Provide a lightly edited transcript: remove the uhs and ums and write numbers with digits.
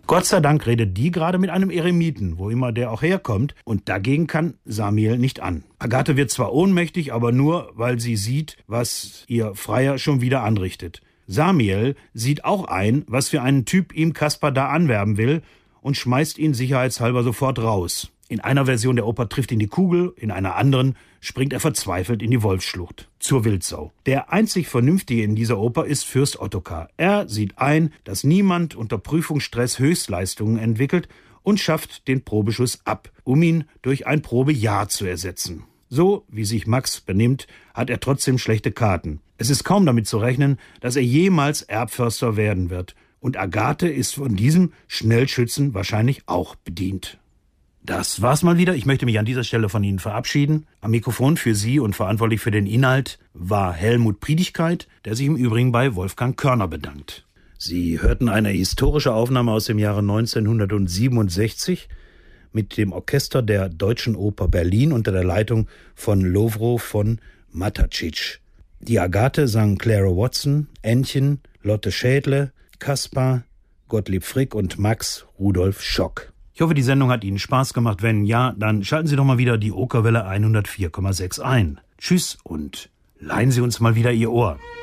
Gott sei Dank redet die gerade mit einem Eremiten, wo immer der auch herkommt, und dagegen kann Samiel nicht an. Agathe wird zwar ohnmächtig, aber nur, weil sie sieht, was ihr Freier schon wieder anrichtet. Samiel sieht auch ein, was für einen Typ ihm Kaspar da anwerben will, und schmeißt ihn sicherheitshalber sofort raus. In einer Version der Oper trifft ihn die Kugel, in einer anderen springt er verzweifelt in die Wolfsschlucht, zur Wildsau. Der einzig Vernünftige in dieser Oper ist Fürst Ottokar. Er sieht ein, dass niemand unter Prüfungsstress Höchstleistungen entwickelt und schafft den Probeschuss ab, um ihn durch ein Probejahr zu ersetzen. So wie sich Max benimmt, hat er trotzdem schlechte Karten. Es ist kaum damit zu rechnen, dass er jemals Erbförster werden wird. Und Agathe ist von diesem Schnellschützen wahrscheinlich auch bedient. Das war's mal wieder. Ich möchte mich an dieser Stelle von Ihnen verabschieden. Am Mikrofon für Sie und verantwortlich für den Inhalt war Helmut Priedigkeit, der sich im Übrigen bei Wolfgang Körner bedankt. Sie hörten eine historische Aufnahme aus dem Jahre 1967 mit dem Orchester der Deutschen Oper Berlin unter der Leitung von Lovro von Matacic. Die Agathe sang Clara Watson, Ännchen, Lotte Schädle, Kaspar, Gottlieb Frick und Max Rudolf Schock. Ich hoffe, die Sendung hat Ihnen Spaß gemacht. Wenn ja, dann schalten Sie doch mal wieder die Okerwelle 104,6 ein. Tschüss und leihen Sie uns mal wieder Ihr Ohr.